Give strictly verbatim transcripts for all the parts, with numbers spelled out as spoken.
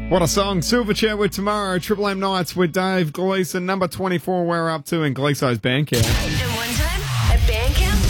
What a song. Silverchair with Tomorrow. Triple M Nights with Dave Gleeson. Number twenty-four, we're up to in Gleeso's Bandcamp. And one time at Bandcamp.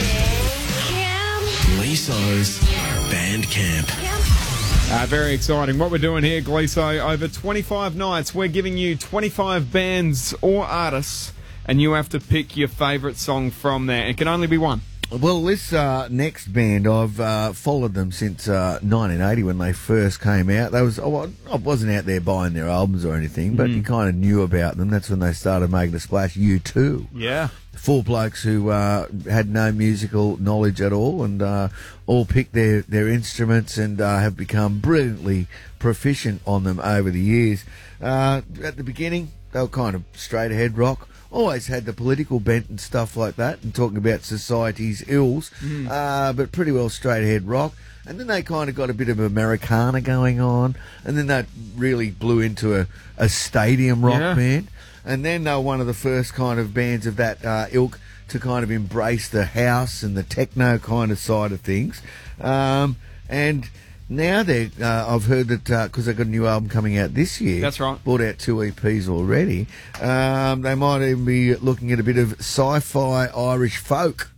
At Bandcamp. Gleeso's Bandcamp. Uh, very exciting. What we're doing here, Gleeso, over twenty-five nights, we're giving you twenty-five bands or artists, and you have to pick your favourite song from there. It can only be one. Well, this uh, next band, I've uh, followed them since uh, nineteen eighty when they first came out. They was oh, I wasn't out there buying their albums or anything, but Mm. you kind of knew about them. That's when they started making a splash. U two. Yeah. Four blokes who uh, had no musical knowledge at all and uh, all picked their, their instruments and uh, have become brilliantly proficient on them over the years. Uh, at the beginning, they were kind of straight-ahead rock. Always had the political bent and stuff like that and talking about society's ills, Mm. uh, but pretty well straight-ahead rock. And then they kind of got a bit of Americana going on, and then that really blew into a, a stadium rock Yeah. band. And then they were one of the first kind of bands of that uh, ilk to kind of embrace the house and the techno kind of side of things. Um, and now they, uh, I've heard that because they've got a new album coming out this year. That's right. Bought out two E Ps already. Um, they might even be looking at a bit of sci-fi Irish folk.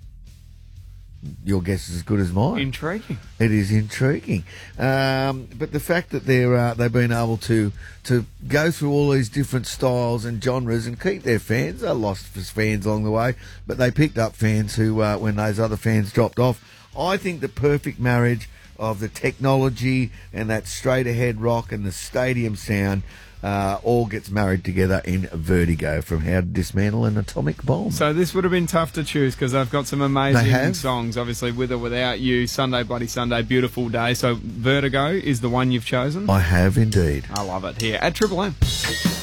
Your guess is as good as mine. Intriguing. It is intriguing, um, but the fact that they're uh, they've been able to to go through all these different styles and genres and keep their fans. They lost fans along the way, but they picked up fans who, uh, when those other fans dropped off. I think the perfect marriage of the technology and that straight ahead rock and the stadium sound uh, all gets married together in Vertigo from How to Dismantle an Atomic Bomb. So this would have been tough to choose because they've got some They amazing have. songs, obviously, With or Without You, Sunday Bloody Sunday, Beautiful Day. So Vertigo is the one you've chosen. I have indeed. I love it. Here at Triple M.